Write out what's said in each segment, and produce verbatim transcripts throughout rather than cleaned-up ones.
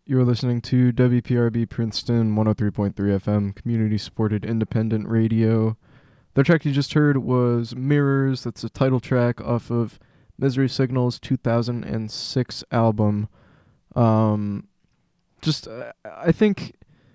You're listening to W P R B Princeton one oh three point three F M, community supported independent radio. The track you just heard was Mirrors. That's a title track off of Misery Signal's two thousand six album. Um, just, uh, I think,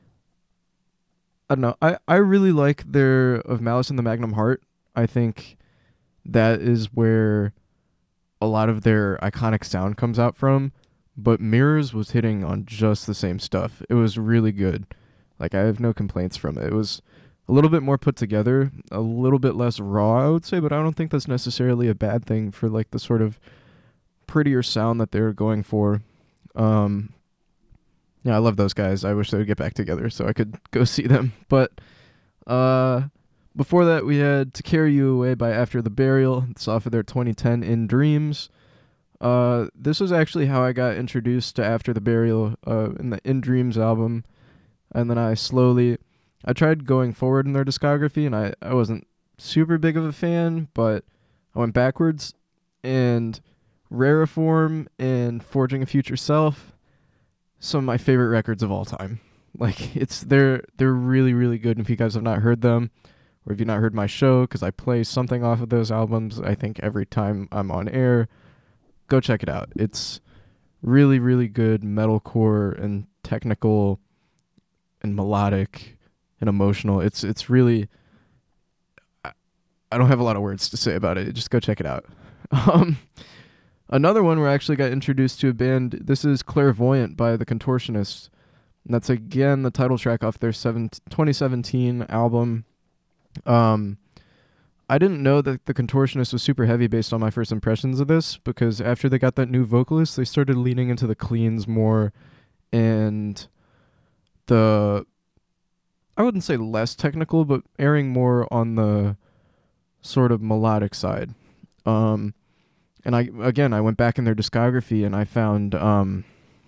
I don't know, I, I really like their Of Malice in the Magnum Heart. I think that is where a lot of their iconic sound comes out from. But Mirrors was hitting on just the same stuff. It was really good. Like, I have no complaints from it. It was a little bit more put together, a little bit less raw, I would say, but I don't think that's necessarily a bad thing for, like, the sort of prettier sound that they're going for. Um, yeah, I love those guys. I wish they would get back together so I could go see them. But uh, before that, we had To Carry You Away by After the Burial. It's off of their twenty ten In Dreams. Uh, this was actually how I got introduced to After the Burial uh, in the In Dreams album. And then I slowly, I tried going forward in their discography, and I, I wasn't super big of a fan, but I went backwards, and Rareform and Forging a Future Self, some of my favorite records of all time. Like, it's, they're, they're really, really good. And if you guys have not heard them, or if you've not heard my show, because I play something off of those albums, I think every time I'm on air, go check it out. It's really, really good metalcore and technical and melodic and emotional. It's it's really, I, I don't have a lot of words to say about it. Just go check it out. Um, another one where I actually got introduced to a band. This is Clairvoyant by The Contortionists. And that's again the title track off their seven, twenty seventeen album. Um, I didn't know that The Contortionist was super heavy based on my first impressions of this, because after they got that new vocalist, they started leaning into the cleans more and the, I wouldn't say less technical, but airing more on the sort of melodic side. Um, and I, again, I went back in their discography and I found, um,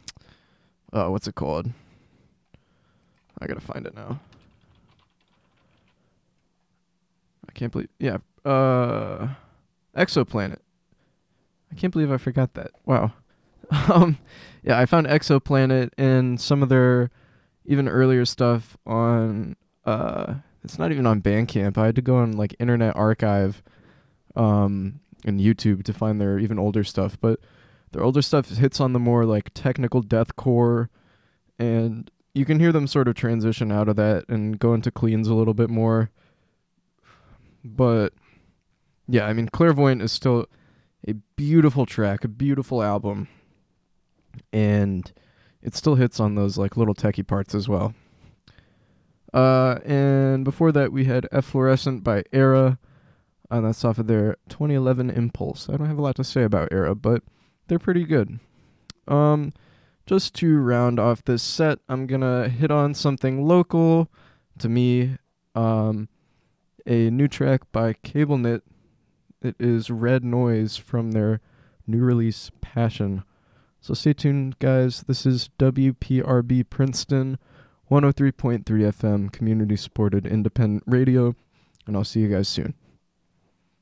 uh, what's it called? I gotta find it now. I can't believe, yeah, uh, Exoplanet. I can't believe I forgot that. Wow. um, yeah, I found Exoplanet and some of their even earlier stuff on, uh, it's not even on Bandcamp. I had to go on, like, Internet Archive, um, and YouTube to find their even older stuff. But their older stuff hits on the more, like, technical deathcore, and you can hear them sort of transition out of that and go into cleans a little bit more. But yeah, I mean, Clairvoyant is still a beautiful track, a beautiful album, and it still hits on those like little techie parts as well. Uh, and before that, we had Efflorescent by Era, and that's off of their twenty eleven Impulse. I don't have a lot to say about Era, but they're pretty good. Um, just to round off this set, I'm gonna hit on something local to me. Um. A new track by CableKnit. It is Red Noise from their new release, Passion. So stay tuned, guys. This is W P R B Princeton, one oh three point three F M, community-supported independent radio, and I'll see you guys soon.